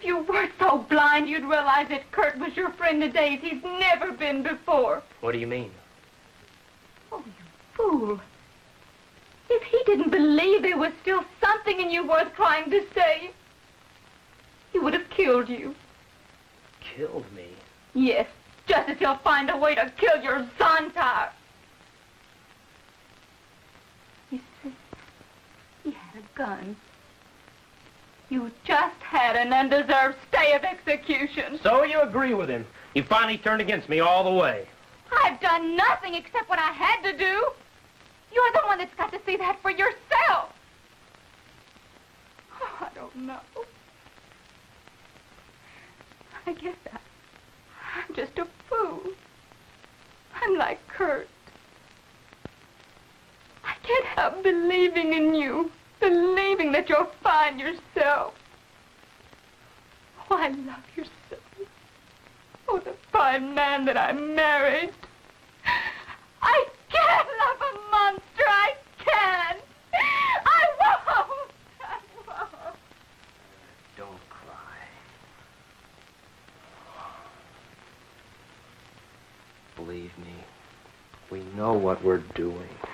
you were so blind you'd realize that Kurt was your friend today as he's never been before. What do you mean? Oh, you fool. If he didn't believe there was still something in you worth trying to save, he would have killed you. Killed me? Yes, just as he'll find a way to kill your Zontar. You see, he had a gun. You just had an undeserved stay of execution. So you agree with him? You finally turned against me all the way. I've done nothing except what I had to do. You're the one that's got to see that for yourself. Oh, I don't know. I guess I'm just a fool. I'm like Kurt. I can't help believing in you, believing that you're fine yourself. Oh, I love your son. Oh, the fine man that I married. I can't love a monster. I can't. I won't. I won't. Don't cry. Believe me, we know what we're doing.